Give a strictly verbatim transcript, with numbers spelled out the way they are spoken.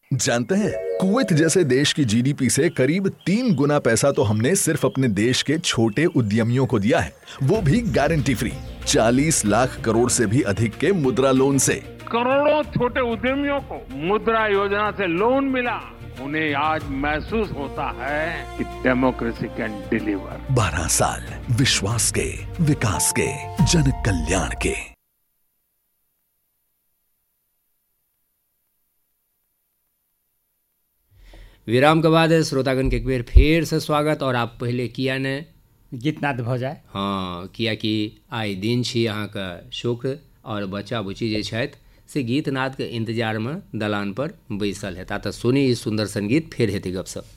जानते हैं, कुवैत जैसे देश की जीडीपी से करीब तीन गुना पैसा तो हमने सिर्फ अपने देश के छोटे उद्यमियों को दिया है, वो भी गारंटी फ्री। चालीस लाख करोड़ से भी अधिक के मुद्रा लोन से। करोड़ों छोटे उद्यमियों को मुद्रा योजना से लोन मिला। उन्हें आज महसूस होता है कि डेमोक्रेसी कैन डिलीवर। बारह साल विश्वास के, विकास के, जन कल्याण के। विराम के बाद श्रोतागण के एक बेर फेर से स्वागत। और आप पहले किया ने गीतनाद भऽ जाय। हाँ, किया कि आइ दिन छी अहाँके शुक्र और बच्चा बुच्ची जे छथि से गीतनाद के इंतजार में दलान पर बैसल हेता। तऽ सुनी ई सुंदर संगीत, फेर हेतै गपशप।